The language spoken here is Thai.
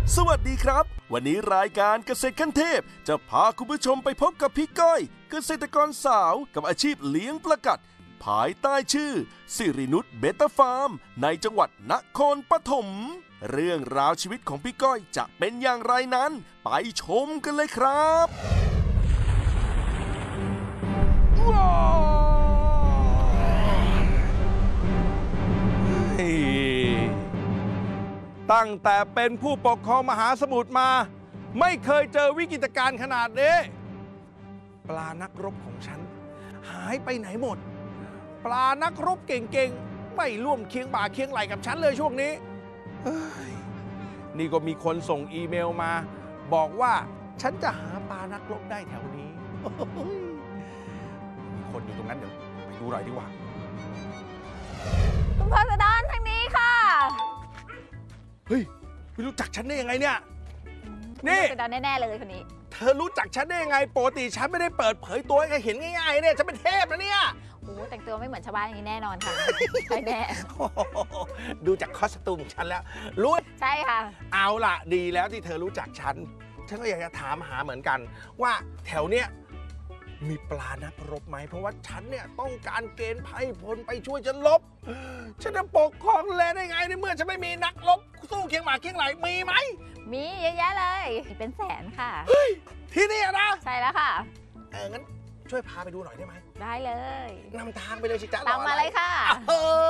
สวัสดีครับวันนี้รายการเกษตรขั้นเทพจะพาคุณผู้ชมไปพบกับพี่ก้อยเกษตรกรสาวกับอาชีพเลี้ยงปลากัดภายใต้ชื่อสิรินุชเบต้าฟาร์มในจังหวัดนครปฐมเรื่องราวชีวิตของพี่ก้อยจะเป็นอย่างไรนั้นไปชมกันเลยครับตั้งแต่เป็นผู้ปกครองมหาสมุทรมาไม่เคยเจอวิกฤตการณ์ขนาดนี้ปลานักรบของฉันหายไปไหนหมดปลานักรบเก่งๆไม่ร่วมเคียงบ่าเคียงไหลกับฉันเลยช่วงนี้นี่ก็มีคนส่งอีเมลมาบอกว่าฉันจะหาปลานักรบได้แถวนี้มีคนอยู่ตรงนั้นเดี๋ยวไปดูหน่อยดีกว่าคุณพงศธรทางนี้ค่ะเฮ้ยไม่รู้จักฉันได้ยังไงเนี่ยนี่พงศธรแน่ๆเลยคนนี้เธอรู้จักฉันได้ยังไงปกติฉันไม่ได้เปิดเผยตัวให้ใครเห็นง่ายๆเนี่ยฉันเป็นเทพนะเนี่ยโอ้แต่งตัวไม่เหมือนชาวบ้านอย่างนี้แน่นอนค่ะใช่แน่ดูจากคอสตูมฉันแล้วรู้ใช่ค่ะเอาล่ะดีแล้วที่เธอรู้จักฉันก็อยากจะถามหาเหมือนกันว่าแถวเนี้ยมีปลานักรบไหมเพราะว่าฉันเนี่ยต้องการเกณฑ์ไพร่พลไปช่วยฉันรบฉันจะปกครองแลได้ไงในเมื่อฉันไม่มีนักรบสู้เคียงบ่าเคียงไหลมีไหมมีเยอะแยะเลยเป็นแสนค่ะเฮ้ยที่นี่นะใช่แล้วค่ะงั้นช่วยพาไปดูหน่อยได้ไหมได้เลยนำทางไปเลยสิจ๊ะตามมาเลยค่ะ